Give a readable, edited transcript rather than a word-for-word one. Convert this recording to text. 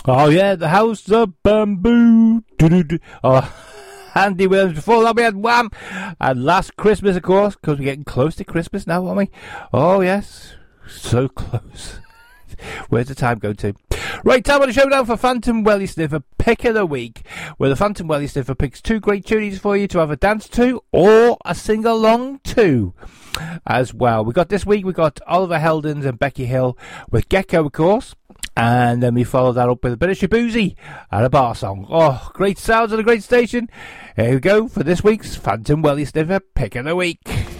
Oh yeah, the House of Bamboo. Do. Oh, Andy Williams. Before that we had Wham. And Last Christmas, of course, because we're getting close to Christmas now, aren't we? Oh yes, so close. Where's the time go to? Right, time on the showdown for Phantom Welly Sniffer Pick of the Week, where the Phantom Welly Sniffer picks two great tunes for you to have a dance to or a sing-along to as well. This week we got Oliver Heldens and Becky Hill with Gecko, of course. And then we followed that up with a bit of Shabuzi and a bar song. Oh, great sounds and a great station. Here we go for this week's Phantom Welly Sniffer Pick of the Week.